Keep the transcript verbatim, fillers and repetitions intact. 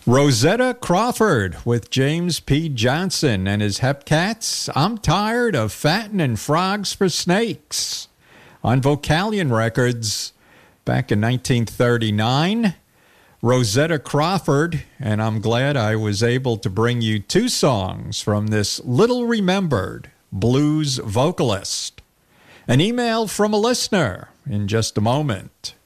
Rosetta Crawford with James P. Johnson and his Hepcats. I'm tired of fattening frogs for snakes. On Vocalion Records back in nineteen thirty-nine. Rosetta Crawford, and I'm glad I was able to bring you two songs from this little-remembered blues vocalist. An email from a listener in just a moment.